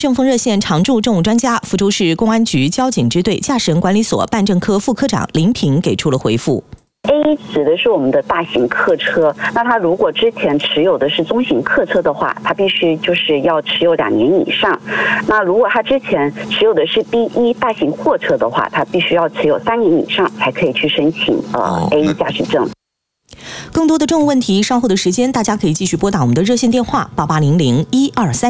政风热线常驻政务专家、福州市公安局交警支队驾驶人管理所办证科副科长林平给出了回复。 A 指的是我们的大型客车，那他如果之前持有的是中型客车的话，他必须就是要持有2年以上。那如果他之前持有的是 B1 大型货车的话，他必须要持有3年以上才可以去申请A 驾驶证。 更多的政务问题，稍后的时间大家可以继续拨打我们的热线电话8800-123。